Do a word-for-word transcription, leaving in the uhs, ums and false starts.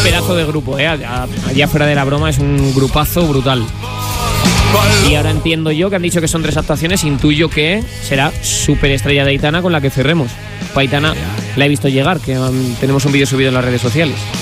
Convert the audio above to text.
pedazo de grupo, ¿eh? Allá fuera de la broma es un grupazo brutal. Y ahora entiendo yo que han dicho que son tres actuaciones, intuyo que será Superestrella de Aitana con la que cerremos. Pues Aitana la he visto llegar, que um, tenemos un vídeo subido en las redes sociales.